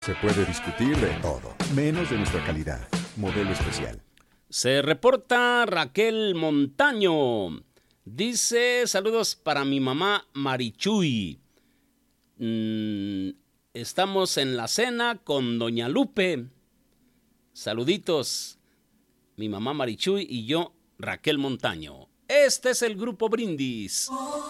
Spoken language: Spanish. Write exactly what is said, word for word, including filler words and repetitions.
Se puede discutir de todo, menos de nuestra calidad. Modelo especial. Se reporta Raquel Montaño. Dice, saludos para mi mamá Marichuy. Mm, estamos en la cena con Doña Lupe. Saluditos. Mi mamá Marichuy y yo, Raquel Montaño. Este es el Grupo Brindis.